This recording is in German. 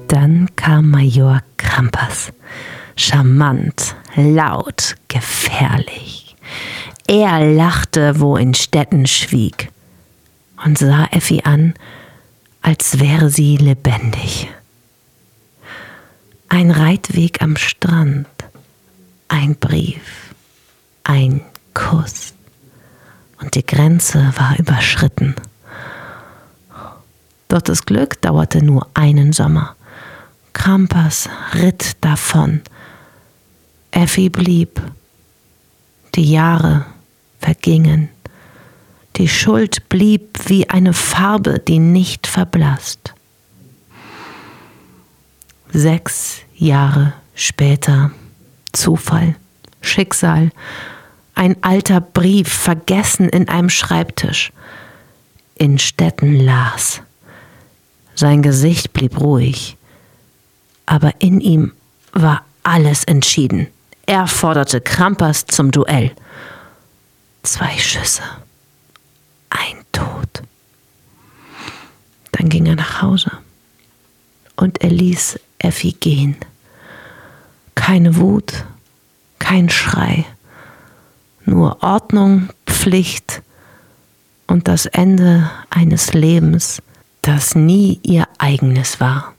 Dann kam Major Krampas. Charmant, laut, gefährlich. Er lachte, wo Innstetten schwieg, und sah Effi an, als wäre sie lebendig. Ein Reitweg am Strand, ein Brief, ein Kuss, und die Grenze war überschritten. Doch das Glück dauerte nur einen Sommer. Krampas ritt davon. Effi blieb. Die Jahre vergingen. Die Schuld blieb wie eine Farbe, die nicht verblasst. 6 Jahre später. Zufall, Schicksal, ein alter Brief, vergessen in einem Schreibtisch. Innstetten las. Sein Gesicht blieb ruhig, aber in ihm war alles entschieden. Er forderte Krampas zum Duell. 2 Schüsse, ein Tod. Dann ging er nach Hause und er ließ Effi gehen. Keine Wut, kein Schrei, nur Ordnung, Pflicht und das Ende eines Lebens, das nie ihr eigenes war.